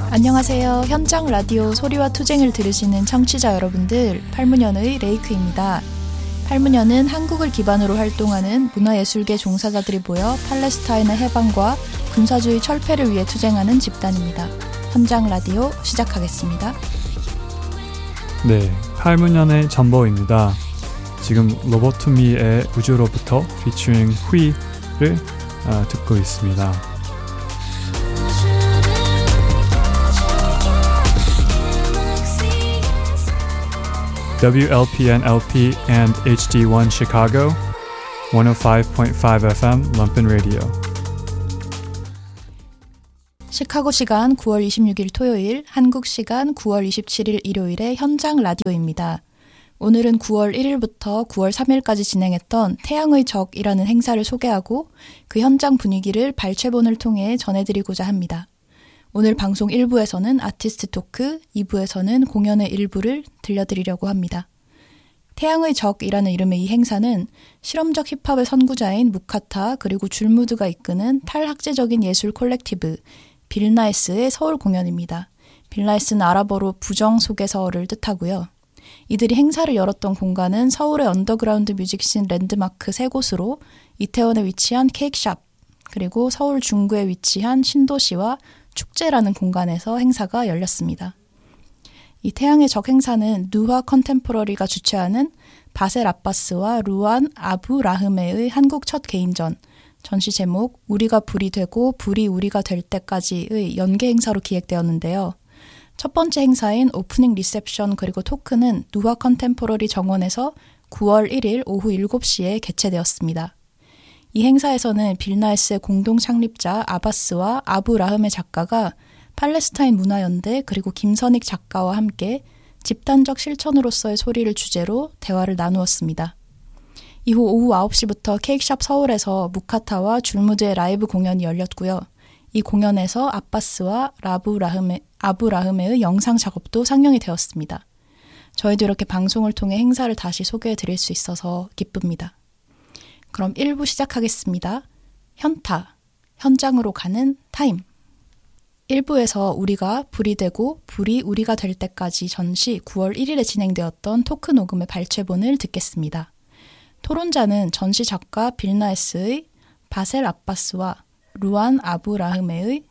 안녕하세요. 현장 라디오 소리와 투쟁을 들으시는 청취자 여러분들, 팔문연의 레이크입니다. 팔문연은 한국을 기반으로 활동하는 문화예술계 종사자들이 모여 팔레스타인의 해방과 군사주의 철폐를 위해 투쟁하는 집단입니다. 현장 라디오 시작하겠습니다. 네, 팔문연의 전보입니다. 지금 로보토미의 우주로부터 피처링 후이를 듣고 있습니다. WLPN-LP and HD1 Chicago, 105.5 FM Lumpen Radio. 시카고 시간 9월 26일 토요일, 한국 시간 9월 27일 일요일의 현장 라디오입니다. 오늘은 9월 1일부터 9월 3일까지 진행했던 태양의 적이라는 행사를 소개하고 그 현장 분위기를 발췌본을 통해 전해드리고자 합니다. 오늘 방송 1부에서는 아티스트 토크, 2부에서는 공연의 일부를 들려드리려고 합니다. 태양의 적이라는 이름의 이 행사는 실험적 힙합의 선구자인 무카타 그리고 줄무드가 이끄는 탈학제적인 예술 콜렉티브 빌나에스의 서울 공연입니다. 빌나에스는 아랍어로 부정 속에서를 뜻하고요. 이들이 행사를 열었던 공간은 서울의 언더그라운드 뮤직씬 랜드마크 3곳으로 이태원에 위치한 케이크샵, 그리고 서울 중구에 위치한 신도시와 축제라는 공간에서 행사가 열렸습니다. 이 태양의 적 행사는 누하 컨템포러리가 주최하는 바셀 아바스와 루안 아부 라흐메의 한국 첫 개인전, 전시 제목 우리가 불이 되고 불이 우리가 될 때까지의 연계 행사로 기획되었는데요. 첫 번째 행사인 오프닝 리셉션 그리고 토크는 누하 컨템포러리 정원에서 9월 1일 오후 7시에 개최되었습니다. 이 행사에서는 빌나에스의 공동 창립자 아바스와 아부 라흐메 작가가 팔레스타인 문화연대 그리고 김선익 작가와 함께 집단적 실천으로서의 소리를 주제로 대화를 나누었습니다. 이후 오후 9시부터 케이크샵 서울에서 무카타와 줄무드의 라이브 공연이 열렸고요. 이 공연에서 아바스와 아부 라흐메의 영상 작업도 상영이 되었습니다. 저희도 이렇게 방송을 통해 행사를 다시 소개해 드릴 수 있어서 기쁩니다. 그럼 1부 시작하겠습니다. 현타, 현장으로 가는 타임. 1부에서 우리가 불이 되고 불이 우리가 될 때까지 전시 9월 1일에 진행되었던 토크 녹음의 발췌본을 듣겠습니다. 토론자는 전시 작가 빌나에스의 바셀 아바스와 루안 아부 라흐메의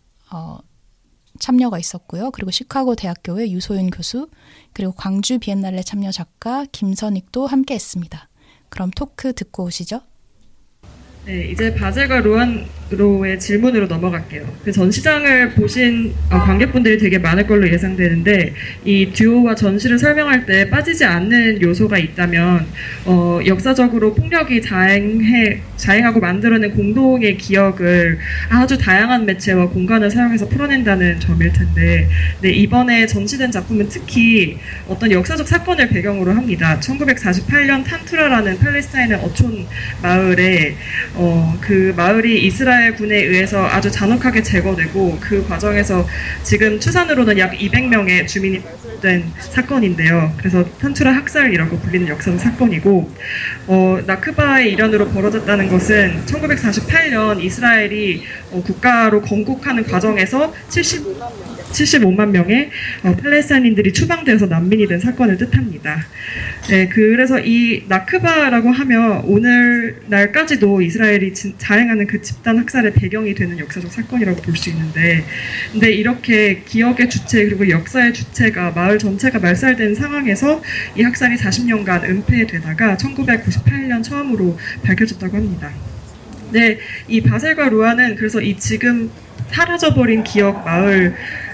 참여가 있었고요. 그리고 시카고 대학교의 유소윤 교수, 그리고 광주 비엔날레 참여 작가 김선익도 함께 했습니다. 그럼 토크 듣고 오시죠. 네, 이제 바젤과 루안로의 질문으로 넘어갈게요. 그 전시장을 보신 관객분들이 되게 많을 걸로 예상되는데 이 듀오와 전시를 설명할 때 빠지지 않는 요소가 있다면 역사적으로 폭력이 자행하고 만들어낸 공동의 기억을 아주 다양한 매체와 공간을 사용해서 풀어낸다는 점일 텐데 네, 이번에 전시된 작품은 특히 어떤 역사적 사건을 배경으로 합니다. 1948년 탄투라라는 팔레스타인의 어촌 마을에 그 마을이 이스라엘 군에 의해서 아주 잔혹하게 제거되고 그 과정에서 지금 추산으로는 약 200명의 주민이 된 사건인데요. 그래서 탄투라 학살이라고 불리는 역사적 사건이고 나크바의 일환으로 벌어졌다는 것은 1948년 이스라엘이 국가로 건국하는 과정에서 75만 명의 팔레스타인인들이 추방되어서 난민이 된 사건을 뜻합니다. 네, 그래서 이 나크바라고 하면 오늘날까지도 이스라엘이 자행하는 그 집단 학살의 배경이 되는 역사적 사건이라고 볼 수 있는데, 근데 이렇게 기억의 주체 그리고 역사의 주체가 마을 전체가 말살된 상황에서 이 학살이 40년간 은폐되다가 1998년 처음으로 밝혀졌다고 합니다. 네, 이 바셀과 루안은 그래서 이 지금 사라져버린 기억 마을을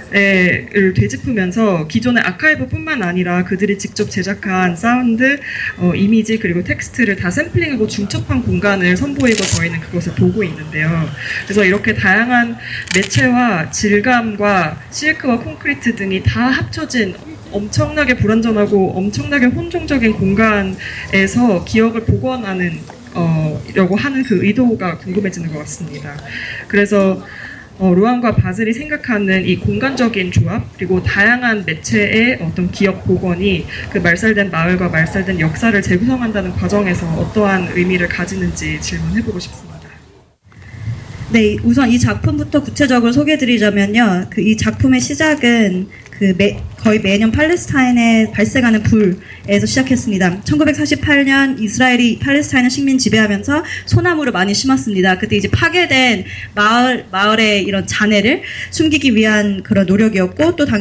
되짚으면서 기존의 아카이브뿐만 아니라 그들이 직접 제작한 사운드, 이미지 그리고 텍스트를 다 샘플링하고 중첩한 공간을 선보이고 저희는 그것을 보고 있는데요. 그래서 이렇게 다양한 매체와 질감과 실크와 콘크리트 등이 다 합쳐진 엄청나게 불완전하고 엄청나게 혼종적인 공간에서 기억을 복원하는 려고 하는 그 의도가 궁금해지는 것 같습니다. 그래서 루안과 바셀이 생각하는 이 공간적인 조합 그리고 다양한 매체의 어떤 기억 복원이 그 말살된 마을과 말살된 역사를 재구성한다는 과정에서 어떠한 의미를 가지는지 질문해보고 싶습니다. 네, 우선 이 작품부터 구체적으로 소개해드리자면요. 이 작품의 시작은 거의 매년 팔레스타인에 발생하는 불에서 시작했습니다. 1948년 이스라엘이 팔레스타인을 식민 지배하면서 소나무를 많이 심었습니다. 그때 이제 파괴된 마을의 이런 잔해를 숨기기 위한 그런 노력이었고, 또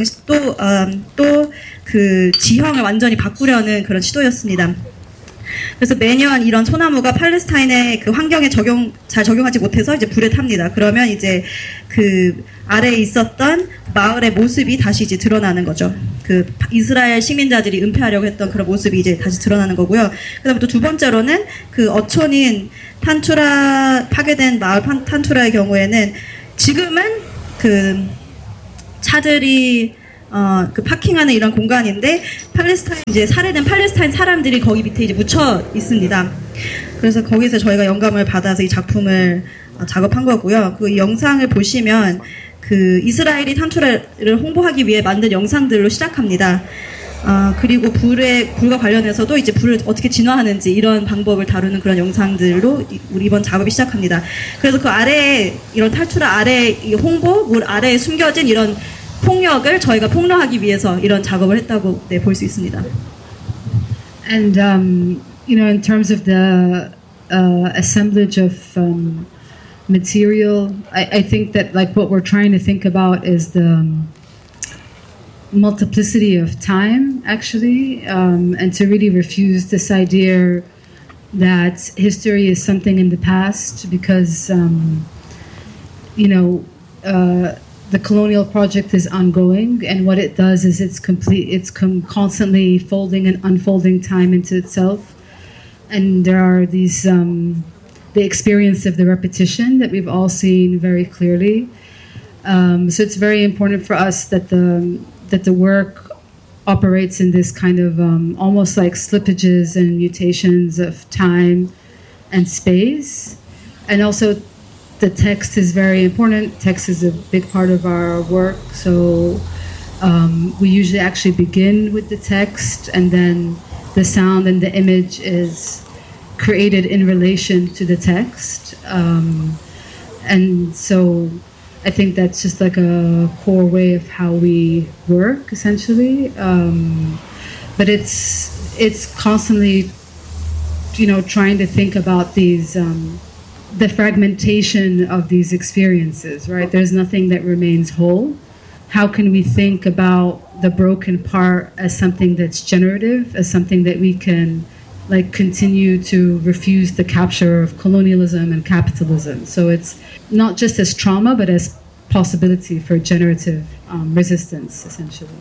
그 지형을 완전히 바꾸려는 그런 시도였습니다. 그래서 매년 이런 소나무가 팔레스타인의 그 환경에 잘 적용하지 못해서 이제 불에 탑니다. 그러면 이제 그 아래에 있었던 마을의 모습이 다시 이제 드러나는 거죠. 그 이스라엘 식민자들이 은폐하려고 했던 그런 모습이 이제 다시 드러나는 거고요. 그다음에 또 두 번째로는 그 어촌인 탄투라, 파괴된 마을 탄투라의 경우에는 지금은 그 차들이 그 파킹하는 이런 공간인데, 이제 살해된 팔레스타인 사람들이 거기 밑에 이제 묻혀 있습니다. 그래서 거기서 저희가 영감을 받아서 이 작품을 작업한 거고요. 그 영상을 보시면 그 이스라엘이 탄투라를 홍보하기 위해 만든 영상들로 시작합니다. 그리고 불과 관련해서도 이제 불을 어떻게 진화하는지 이런 방법을 다루는 그런 영상들로 우리 이번 작업이 시작합니다. 그래서 그 아래에 이런 탈투라 아래 홍보, 물 아래에 숨겨진 이런 폭력을 저희가 폭로하기 위해서 이런 작업을 했다고 볼 수 있습니다. And you know, in terms of the assemblage of material, I think that like what we're trying to think about is the multiplicity of time, actually, and to really refuse this idea that history is something in the past, because you know. The colonial project is ongoing, and what it does is it's constantly folding and unfolding time into itself. And there are these, the experience of the repetition that we've all seen very clearly. So it's very important for us that the work operates in this kind of almost like slippages and mutations of time and space, and also the text is very important. Text is a big part of our work, so we usually actually begin with the text, and then the sound and the image is created in relation to the text. And so I think that's just like a core way of how we work, essentially. But it's constantly, you know, trying to think about these the fragmentation of these experiences, right? There's nothing that remains whole. How can we think about the broken part as something that's generative, as something that we can like continue to refuse the capture of colonialism and capitalism? So it's not just as trauma, but as possibility for generative resistance, essentially.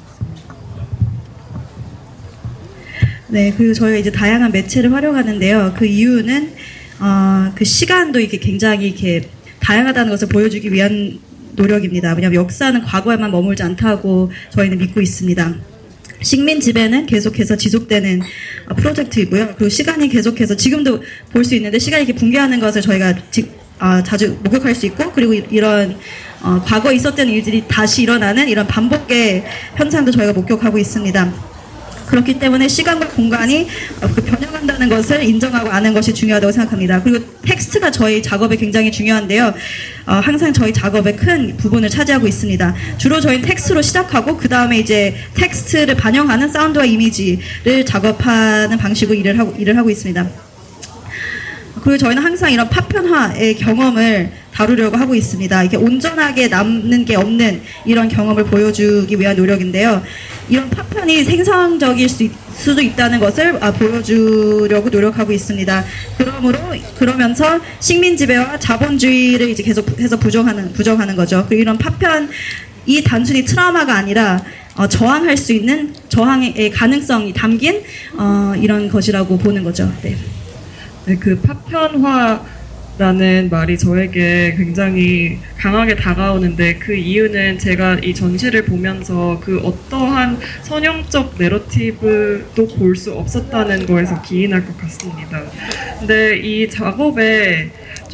네, 그리고 저희가 이제 다양한 매체를 활용하는데요. 그 이유는 그 시간도 이렇게 굉장히 이렇게 다양하다는 것을 보여주기 위한 노력입니다. 왜냐하면 역사는 과거에만 머물지 않다고 저희는 믿고 있습니다. 식민 지배는 계속해서 지속되는 프로젝트이고요. 그리고 시간이 계속해서 지금도 볼 수 있는데 시간이 이렇게 붕괴하는 것을 저희가 자주 목격할 수 있고, 그리고 이런 과거에 있었던 일들이 다시 일어나는 이런 반복의 현상도 저희가 목격하고 있습니다. 그렇기 때문에 시간과 공간이 변형한다는 것을 인정하고 아는 것이 중요하다고 생각합니다. 그리고 텍스트가 저희 작업에 굉장히 중요한데요. 항상 저희 작업의 큰 부분을 차지하고 있습니다. 주로 저희는 텍스트로 시작하고 그 다음에 이제 텍스트를 반영하는 사운드와 이미지를 작업하는 방식으로 일을 하고 있습니다. 그리고 저희는 항상 이런 파편화의 경험을 다루려고 하고 있습니다. 이게 온전하게 남는 게 없는 이런 경험을 보여주기 위한 노력인데요. 이런 파편이 생성적일 수도 있다는 것을 보여주려고 노력하고 있습니다. 그러면서 식민 지배와 자본주의를 이제 계속해서 부정하는 거죠. 그리고 이런 파편이 단순히 트라우마가 아니라 저항할 수 있는 저항의 가능성이 담긴 이런 것이라고 보는 거죠. 네. 네, 그 파편화라는 말이 저에게 굉장히 강하게 다가오는데, 그 이유는 제가 이 전시를 보면서 그 어떠한 선형적 내러티브도 볼 수 없었다는 거에서 기인할 것 같습니다. 근데 이 작업에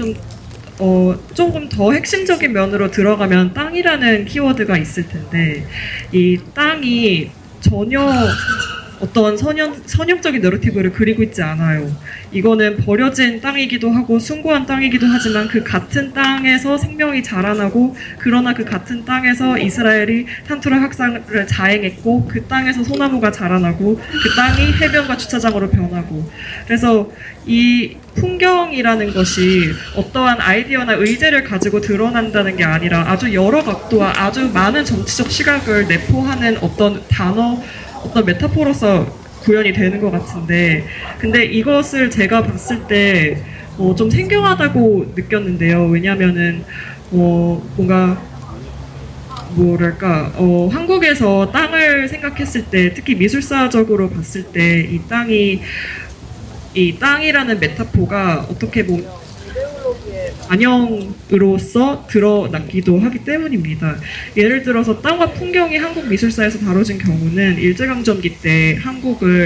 조금 더 핵심적인 면으로 들어가면 땅이라는 키워드가 있을 텐데, 이 땅이 전혀 어떤 선형적인 내러티브를 그리고 있지 않아요. 이거는 버려진 땅이기도 하고 숭고한 땅이기도 하지만 그 같은 땅에서 생명이 자라나고 그러나 그 같은 땅에서 이스라엘이 탄투라 학살을 자행했고 그 땅에서 소나무가 자라나고 그 땅이 해변과 주차장으로 변하고 그래서 이 풍경이라는 것이 어떠한 아이디어나 의제를 가지고 드러난다는 게 아니라 아주 여러 각도와 아주 많은 정치적 시각을 내포하는 어떤 단어, 어떤 메타포로서 구현이 되는 것 같은데 근데 이것을 제가 봤을 때 좀 생경하다고 느꼈는데요. 왜냐하면은 뭔가 뭐랄까 한국에서 땅을 생각했을 때 특히 미술사적으로 봤을 때 이 땅이라는 메타포가 어떻게 보면 이데올로기의 반영으로서 드러나기도 하기 때문입니다. 예를 들어서 땅과 풍경이 한국 미술사에서 다뤄진 경우는 일제강점기 때 한국을